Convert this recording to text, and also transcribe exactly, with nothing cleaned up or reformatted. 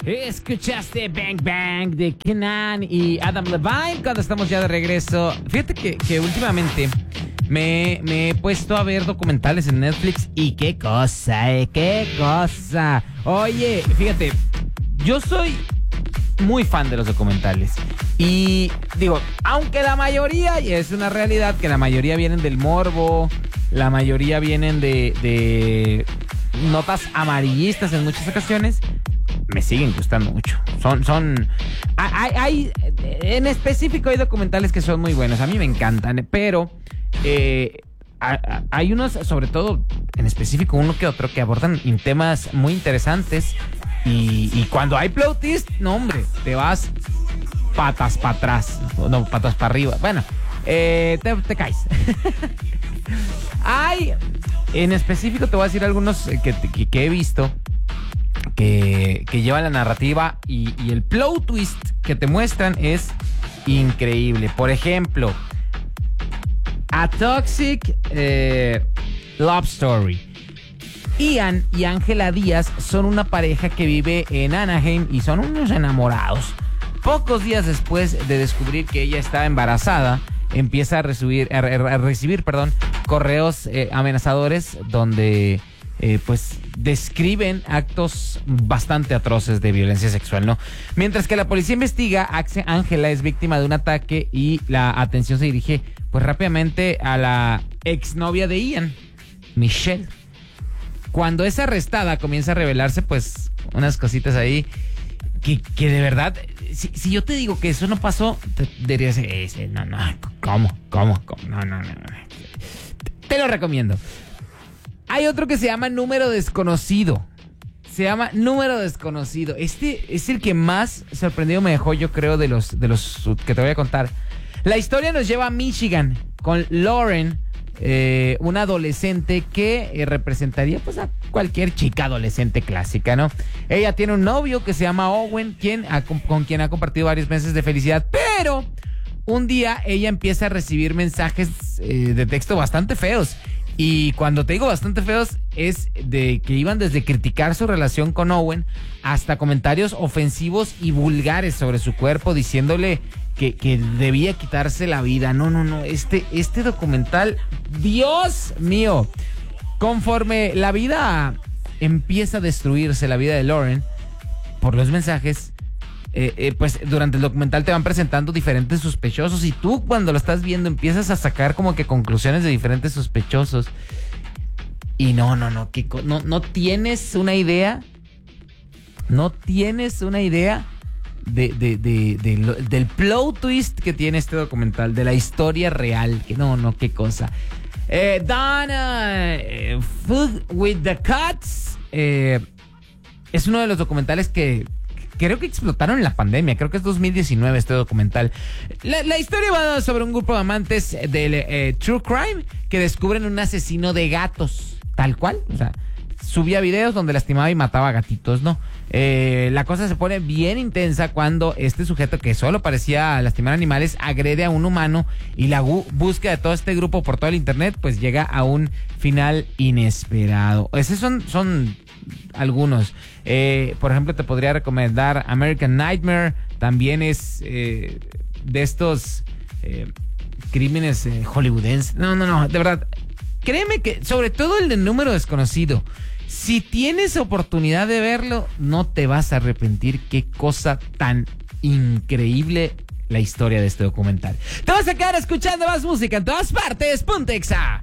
Escuchaste Bang Bang de Kenan y Adam Levine cuando estamos ya de regreso. Fíjate que, que últimamente me, me he puesto a ver documentales en Netflix y qué cosa, eh, qué cosa. Oye, fíjate, yo soy muy fan de los documentales y digo, aunque la mayoría, y es una realidad que la mayoría vienen del morbo, la mayoría vienen de, de notas amarillistas en muchas ocasiones, me siguen gustando mucho. Son, son, hay, hay, en específico hay documentales que son muy buenos, a mí me encantan, pero eh, hay unos, sobre todo en específico uno que otro, que abordan temas muy interesantes. Y, y cuando hay plot twist, no hombre, te vas patas para atrás, no, patas para arriba. Bueno, eh, te, te caes. Hay, en específico te voy a decir algunos que, que, que he visto que, que llevan la narrativa y, y el plot twist que te muestran es increíble. Por ejemplo, A Toxic eh, Love Story. Ian y Ángela Díaz son una pareja que vive en Anaheim y son unos enamorados. Pocos días después de descubrir que ella está embarazada, empieza a recibir, a, a recibir perdón, correos eh, amenazadores donde eh, pues describen actos bastante atroces de violencia sexual, ¿no? Mientras que la policía investiga, Ángela es víctima de un ataque y la atención se dirige pues rápidamente a la exnovia de Ian, Michelle. Cuando es arrestada, comienza a revelarse, pues, unas cositas ahí que, que de verdad, si, si yo te digo que eso no pasó, te dirías, eh, no, no, ¿cómo? ¿Cómo? ¿Cómo? No, no, no, no. Te lo recomiendo. Hay otro que se llama Número Desconocido. Se llama Número Desconocido. Este es el que más sorprendido me dejó, yo creo, de los, de los que te voy a contar. La historia nos lleva a Michigan con Lauren, Eh, una adolescente que eh, representaría pues a cualquier chica adolescente clásica, ¿no? Ella tiene un novio que se llama Owen, quien ha, con quien ha compartido varios meses de felicidad, pero un día ella empieza a recibir mensajes eh, de texto bastante feos. Y cuando te digo bastante feos, es de que iban desde criticar su relación con Owen hasta comentarios ofensivos y vulgares sobre su cuerpo, diciéndole que, que debía quitarse la vida. No, no, no, este, este documental, Dios mío, conforme la vida empieza a destruirse, la vida de Lauren, por los mensajes, eh, eh, pues durante el documental te van presentando diferentes sospechosos y tú cuando lo estás viendo empiezas a sacar como que conclusiones de diferentes sospechosos. Y no, no, no, que no, no tienes una idea, no tienes una idea de, de, de, de, de del plot twist que tiene este documental, de la historia real, que no, no, qué cosa. Eh, Donna, eh, Food with the Cats, eh, es uno de los documentales que creo que explotaron en la pandemia. Creo que es dos mil diecinueve este documental. La, la historia va sobre un grupo de amantes del eh, True Crime que descubren un asesino de gatos, tal cual. O sea, subía videos donde lastimaba y mataba gatitos, ¿no? Eh, la cosa se pone bien intensa cuando este sujeto que solo parecía lastimar animales agrede a un humano y la bu- búsqueda de todo este grupo por todo el internet pues llega a un final inesperado. Esos son, son algunos. Eh, por ejemplo, te podría recomendar American Nightmare. También es eh, de estos eh, crímenes eh, hollywoodenses. No, no, no, de verdad. Créeme que, sobre todo el de Número Desconocido, si tienes oportunidad de verlo, no te vas a arrepentir. Qué cosa tan increíble la historia de este documental. Te vas a quedar escuchando más música en todas partes. Puntexa.